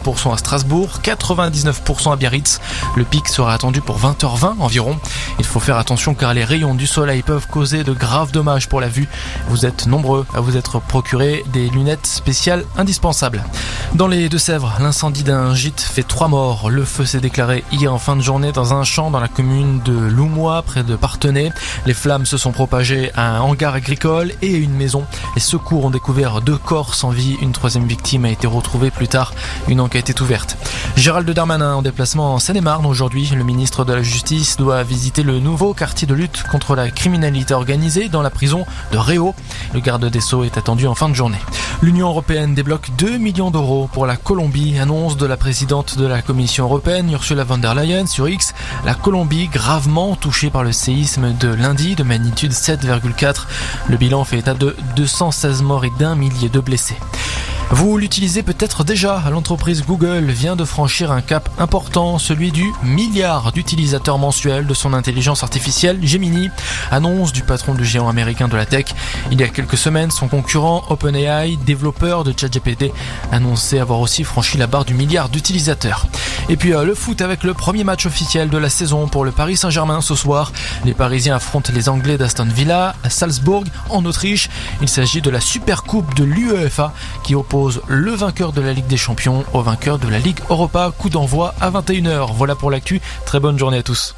70% à Strasbourg, 99% à Biarritz. Le pic sera attendu pour 20h20 environ. Il faut faire attention car les rayons du soleil peuvent causer de graves dommages pour la vue. Vous êtes nombreux à vous être procuré des lunettes spéciales indispensables. Dans les Deux-Sèvres, l'incendie d'un gîte fait 3 morts. Le feu s'est déclaré hier en fin de journée dans un champ dans la commune de Loumois, près de Parthenay. Les flammes se sont propagées à un hangar agricole et une maison. Les secours ont découvert 2 corps sans vie. Une 3e victime a été retrouvée plus tard. Une enquête est ouverte. Gérald Darmanin en déplacement en Seine-et-Marne aujourd'hui. Le ministre de la Justice doit visiter le nouveau quartier de lutte contre la criminalité organisée dans la prison de Réau. Le garde des Sceaux est attendu en fin de journée. L'Union européenne débloque 2 millions d'euros pour la Colombie. Annonce de la présidente de la Commission européenne, Ursula von der Leyen, sur X. La Colombie gravement touchée par le séisme de lundi de magnitude 7,4. Le bilan fait état de 216 morts et d'1 millier de blessés. Vous l'utilisez peut-être déjà, l'entreprise Google vient de franchir un cap important, celui du milliard d'utilisateurs mensuels de son intelligence artificielle Gemini, annonce du patron du géant américain de la tech. Il y a quelques semaines, son concurrent OpenAI, développeur de ChatGPT, annonçait avoir aussi franchi la barre du milliard d'utilisateurs. Et puis le foot avec le premier match officiel de la saison pour le Paris Saint-Germain ce soir. Les Parisiens affrontent les Anglais d'Aston Villa à Salzbourg en Autriche. Il s'agit de la Super Coupe de l'UEFA qui oppose le vainqueur de la Ligue des Champions au vainqueur de la Ligue Europa. Coup d'envoi à 21h. Voilà pour l'actu. Très bonne journée à tous.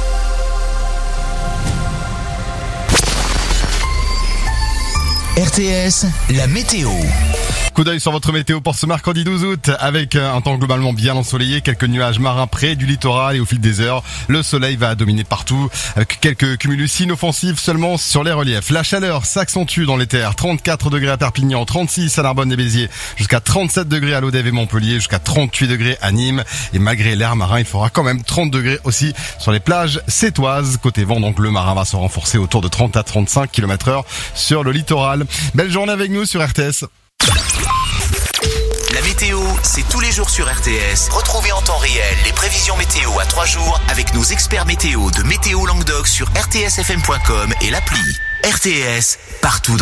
RTS, la météo. Coup d'œil sur votre météo pour ce mercredi 12 août avec un temps globalement bien ensoleillé, quelques nuages marins près du littoral et au fil des heures, le soleil va dominer partout avec quelques cumulus inoffensifs seulement sur les reliefs. La chaleur s'accentue dans les terres, 34 degrés à Perpignan, 36 à Narbonne et Béziers, jusqu'à 37 degrés à Lodève et Montpellier, jusqu'à 38 degrés à Nîmes et malgré l'air marin, il fera quand même 30 degrés aussi sur les plages sétoises. Côté vent, donc le marin va se renforcer autour de 30 à 35 km/h sur le littoral. Belle journée avec nous sur RTS. La météo, c'est tous les jours sur RTS. Retrouvez en temps réel les prévisions météo à 3 jours avec nos experts météo de Météo Languedoc sur rtsfm.com et l'appli. RTS, partout dans